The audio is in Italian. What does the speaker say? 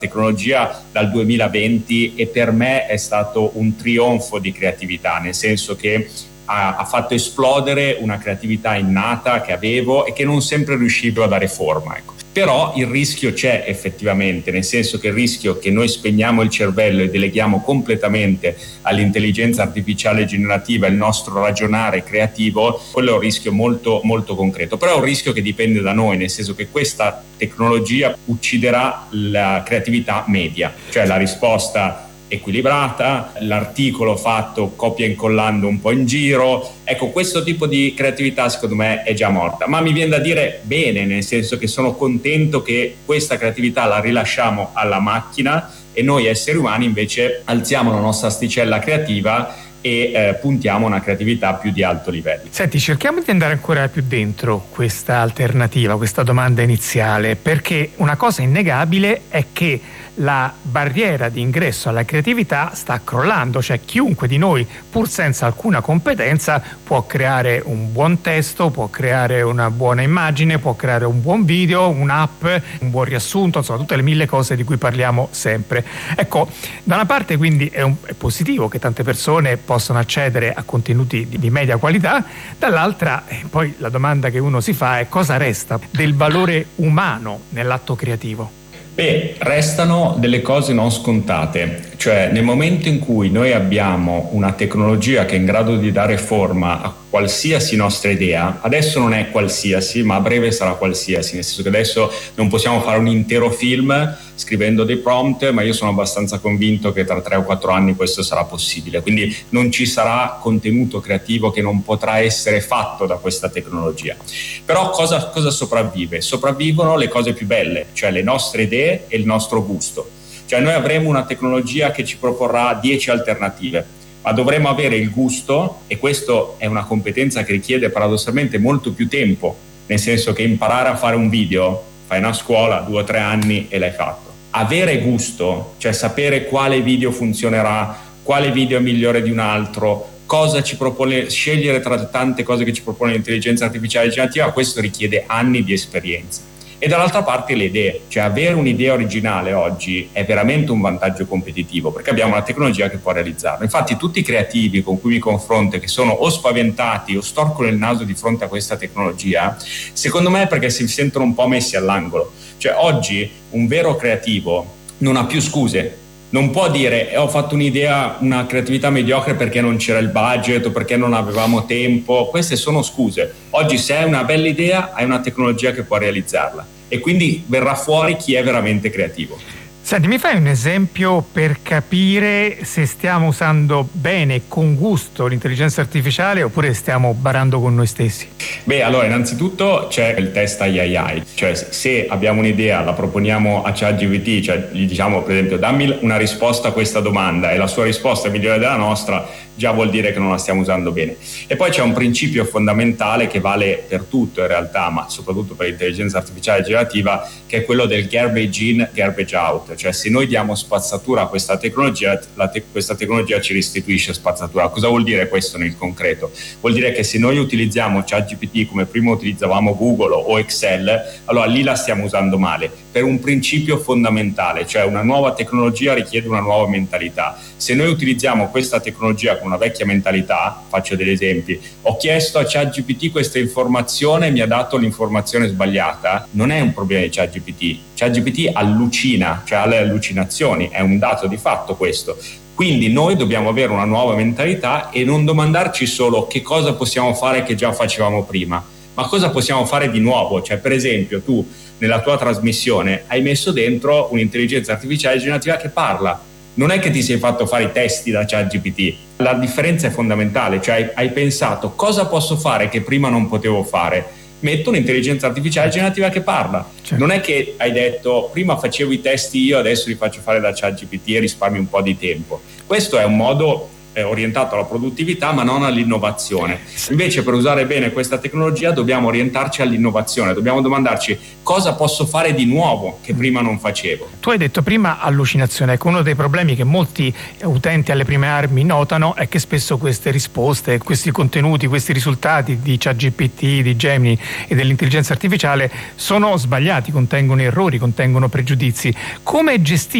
tecnologia dal 2020 e per me è stato un trionfo di creatività, nel senso che ha fatto esplodere una creatività innata che avevo e che non sempre riuscivo a dare forma, ecco. Però il rischio c'è effettivamente, nel senso che il rischio che noi spegniamo il cervello e deleghiamo completamente all'intelligenza artificiale generativa il nostro ragionare creativo, quello è un rischio molto, molto concreto, però è un rischio che dipende da noi, nel senso che questa tecnologia ucciderà la creatività media, cioè la risposta equilibrata, l'articolo fatto copia e incollando un po' in giro. Ecco, questo tipo di creatività secondo me è già morta, ma mi viene da dire bene, nel senso che sono contento che questa creatività la rilasciamo alla macchina e noi esseri umani invece alziamo la nostra asticella creativa e puntiamo a una creatività più di alto livello. Senti, cerchiamo di andare ancora più dentro questa alternativa, questa domanda iniziale, perché una cosa innegabile è che la barriera di ingresso alla creatività sta crollando, cioè chiunque di noi, pur senza alcuna competenza, può creare un buon testo, può creare una buona immagine, può creare un buon video, un'app, un buon riassunto, insomma tutte le mille cose di cui parliamo sempre. Ecco, da una parte quindi è positivo che tante persone possano accedere a contenuti di media qualità, dall'altra poi la domanda che uno si fa è: cosa resta del valore umano nell'atto creativo? Beh, restano delle cose non scontate, cioè nel momento in cui noi abbiamo una tecnologia che è in grado di dare forma a qualsiasi nostra idea, adesso non è qualsiasi, ma a breve sarà qualsiasi, nel senso che adesso non possiamo fare un intero film scrivendo dei prompt, ma io sono abbastanza convinto che tra 3 o 4 anni questo sarà possibile, quindi non ci sarà contenuto creativo che non potrà essere fatto da questa tecnologia. Però cosa sopravvive? Sopravvivono le cose più belle, cioè le nostre idee e il nostro gusto. Cioè noi avremo una tecnologia che ci proporrà 10 alternative, ma dovremo avere il gusto, e questo è una competenza che richiede paradossalmente molto più tempo, nel senso che imparare a fare un video, fai una scuola, 2 o 3 anni e l'hai fatto. Avere gusto, cioè sapere quale video funzionerà, quale video è migliore di un altro, cosa ci propone, scegliere tra tante cose che ci propone l'intelligenza artificiale generativa, questo richiede anni di esperienza. E dall'altra parte le idee, cioè avere un'idea originale oggi è veramente un vantaggio competitivo perché abbiamo una tecnologia che può realizzarlo. Infatti tutti i creativi con cui mi confronto che sono o spaventati o storcono il naso di fronte a questa tecnologia, secondo me è perché si sentono un po' messi all'angolo. Cioè oggi un vero creativo non ha più scuse. Non può dire ho fatto un'idea, una creatività mediocre perché non c'era il budget o perché non avevamo tempo. Queste sono scuse. Oggi se hai una bella idea hai una tecnologia che può realizzarla e quindi verrà fuori chi è veramente creativo. Senti, mi fai un esempio per capire se stiamo usando bene e con gusto l'intelligenza artificiale oppure stiamo barando con noi stessi? Beh, allora innanzitutto c'è il test AI, cioè se abbiamo un'idea la proponiamo a ChatGPT, cioè gli diciamo per esempio dammi una risposta a questa domanda e la sua risposta è migliore della nostra, già vuol dire che non la stiamo usando bene. E poi c'è un principio fondamentale che vale per tutto in realtà, ma soprattutto per l'intelligenza artificiale generativa, che è quello del garbage in, garbage out. Cioè se noi diamo spazzatura a questa tecnologia, questa tecnologia ci restituisce spazzatura. Cosa vuol dire questo nel concreto? Vuol dire che se noi utilizziamo ChatGPT come prima utilizzavamo Google o Excel, allora lì la stiamo usando male, per un principio fondamentale, cioè una nuova tecnologia richiede una nuova mentalità. Se noi utilizziamo questa tecnologia con una vecchia mentalità, faccio degli esempi, ho chiesto a ChatGPT questa informazione e mi ha dato l'informazione sbagliata, non è un problema di ChatGPT. ChatGPT allucina, cioè ha le allucinazioni, è un dato di fatto questo. Quindi noi dobbiamo avere una nuova mentalità e non domandarci solo che cosa possiamo fare che già facevamo prima, ma cosa possiamo fare di nuovo. Cioè per esempio tu nella tua trasmissione hai messo dentro un'intelligenza artificiale generativa che parla, non è che ti sei fatto fare i testi da ChatGPT, la differenza è fondamentale, cioè hai pensato cosa posso fare che prima non potevo fare, metto un'intelligenza artificiale generativa che parla. Certo. Non è che hai detto prima facevo i testi io, adesso li faccio fare da ChatGPT e risparmi un po' di tempo. Questo è un modo orientato alla produttività ma non all'innovazione. Invece, per usare bene questa tecnologia dobbiamo orientarci all'innovazione, dobbiamo domandarci cosa posso fare di nuovo che prima non facevo. Tu hai detto prima allucinazione. Ecco, uno dei problemi che molti utenti alle prime armi notano è che spesso queste risposte, questi contenuti, questi risultati di ChatGPT, di Gemini e dell'intelligenza artificiale sono sbagliati, contengono errori, contengono pregiudizi. Come gestire